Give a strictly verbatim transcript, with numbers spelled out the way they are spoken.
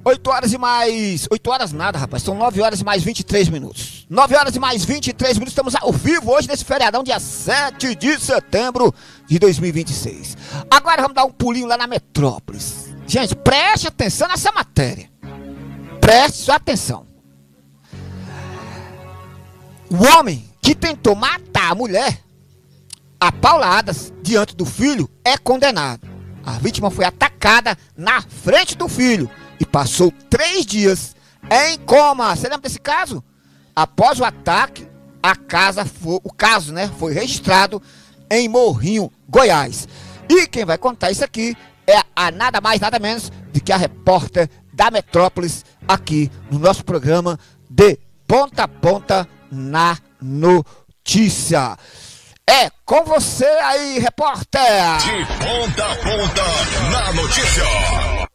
oito horas e mais... oito horas nada, rapaz. São nove horas e mais vinte e três minutos. nove horas e mais vinte e três minutos. Estamos ao vivo hoje nesse feriadão, dia sete de setembro de dois mil e vinte e seis. Agora vamos dar um pulinho lá na Metrópolis. Gente, preste atenção nessa matéria. Preste sua atenção. O homem que tentou matar a mulher a pauladas diante do filho é condenado. A vítima foi atacada na frente do filho e passou três dias em coma. Você lembra desse caso? Após o ataque, a casa foi, o caso, né, foi registrado em Morrinho, Goiás. E quem vai contar isso aqui é a nada mais, nada menos do que a repórter da Metrópolis aqui no nosso programa de Ponta a Ponta na Notícia. É com você aí, repórter! De ponta a ponta na notícia.